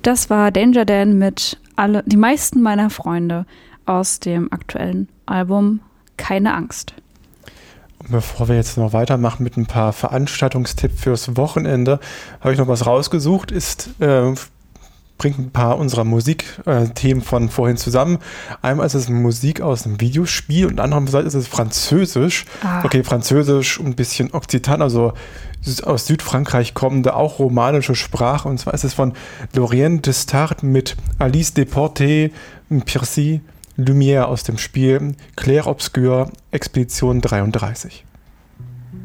Das war Danger Dan mit die meisten meiner Freunde aus dem aktuellen Album Keine Angst. Und bevor wir jetzt noch weitermachen mit ein paar Veranstaltungstipps fürs Wochenende, habe ich noch was rausgesucht, bringt ein paar unserer Musikthemen von vorhin zusammen. Einmal ist es Musik aus einem Videospiel und andererseits ist es Französisch. Okay, Französisch und ein bisschen Okzitan, also aus Südfrankreich kommende, auch romanische Sprache. Und zwar ist es von Lauriane Destart mit Alice Deporté, Piercy, Lumière aus dem Spiel Clair Obscur, Expedition 33.